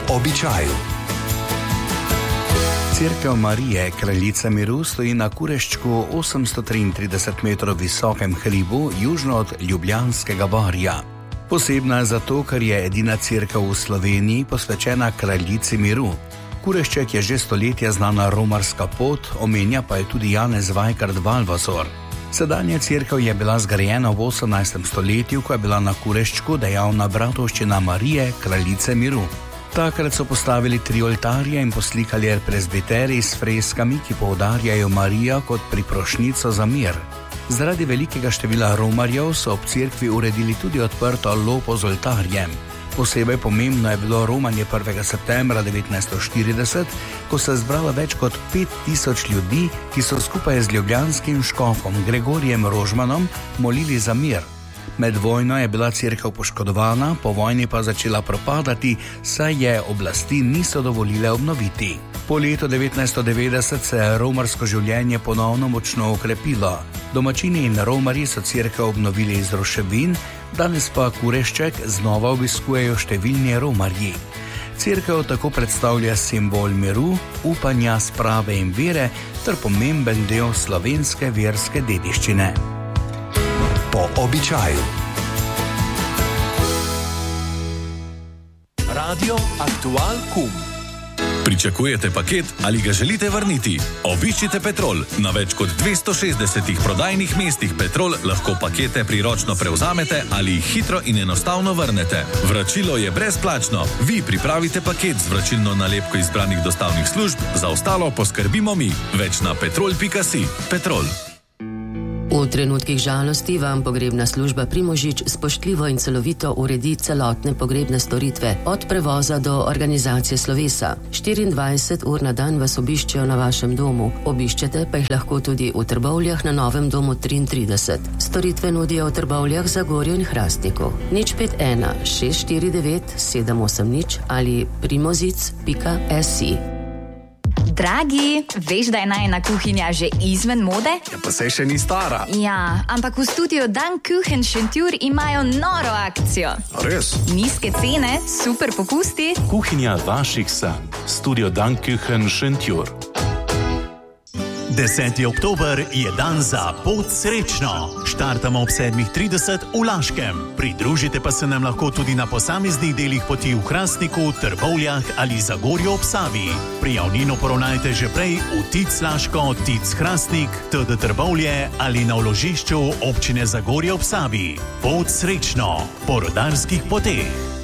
običaju. Cerkev Marije, kraljice miru, stoji na Kureščku 833 metrov visokem hribu južno od Ljubljanskega barja. Posebna je zato, ker je edina cerkev v Sloveniji posvečena kraljici miru. Kurešček je že stoletja znana romarska pot, omenja pa je tudi Janez Vajkard Valvazor. Sedanja cerkev je bila zgrajena v 18. stoletju, ko je bila na Kureščku dejavna bratovščina Marije, kraljice miru. Takrat so postavili 3 oltarje in poslikali presbiterij s freskami, ki poudarjajo Marijo kot priprošnjico za mir. Zaradi velikega števila romarjev so ob cerkvi uredili tudi odprto lopo z oltarjem. Posebej pomembno je bilo romanje 1. septembra 1940, ko se je zbralo več kot 5000 ljudi, ki so skupaj z ljubljanskim škofom Gregorijem Rožmanom molili za mir. Med vojno je bila cerkev poškodovana, po vojni pa začela propadati, saj je oblasti niso dovolile obnoviti. Po letu 1990 se je romarsko življenje ponovno močno okrepilo. Domačini in romarji so cerkev obnovili iz ruševin, danes pa Kurešček znova obiskujejo številni romarji. Cerkev tako predstavlja simbol miru, upanja, sprave in vere ter pomemben del slovenske verske dediščine. Po običaju. Radio Aktual Kum. Pričakujete paket ali ga želite vrniti? Obiščite Petrol. Na več kot 260 prodajnih mestih Petrol lahko pakete priročno prevzamete ali jih hitro in enostavno vrnete. Vračilo je brezplačno. Vi pripravite paket z vračilno nalepko izbranih dostavnih služb, za ostalo poskrbimo mi. Več na petrol.si. Petrol. V trenutkih žalosti vam pogrebna služba Primožič spoštljivo in celovito uredi celotne pogrebne storitve, od prevoza do organizacije slovesa. 24 ur na dan vas obiščejo na vašem domu. Obiščete pa jih lahko tudi v Trbovljah na Novem domu 33. Storitve nudijo v Trbovljah, Zagorju in Hrastniku. 051 649 780 ali primozic.si. Dragi, veš, da je najina kuhinja že izven mode? Ja, pa saj še ni stara. Ja, ampak v studiu Dan Kuchen Šentjur imajo noro akcijo. Res? Nizke cene, super popusti. Kuhinja vaših sanj. Studio Dan Kuchen Šentjur. 10. oktober je dan za Pot srečno. Štartamo ob 7:30 v Laškem. Pridružite pa se nam lahko tudi na posameznih delih poti v Hrastniku, Trbovljah ali Zagorju ob Savi. Prijavnino poravnajte že prej v TIC Laško, TIC Hrastnik, TD Trbovlje ali na vložišču občine Zagorje ob Savi. Pot srečno po rodarskih poteh.